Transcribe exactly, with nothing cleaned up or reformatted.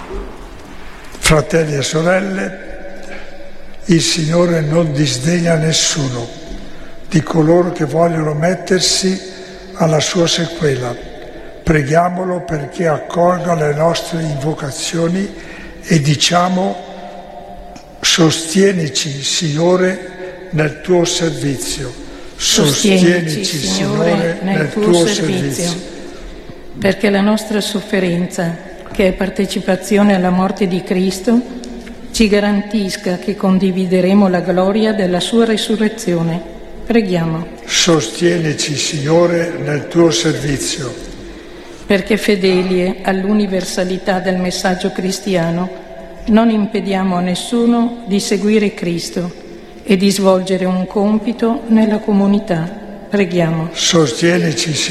Fratelli e sorelle, il Signore non disdegna nessuno di coloro che vogliono mettersi alla sua sequela. Preghiamolo perché accolga le nostre invocazioni e diciamo: sostienici, Signore, nel tuo servizio. Sostienici, Signore, nel tuo servizio. Perché la nostra sofferenza, che è partecipazione alla morte di Cristo, ci garantisca che condivideremo la gloria della sua resurrezione. Preghiamo. Sostienici, Signore, nel tuo servizio. Perché fedeli all'universalità del messaggio cristiano, non impediamo a nessuno di seguire Cristo e di svolgere un compito nella comunità. Preghiamo. Sostienici,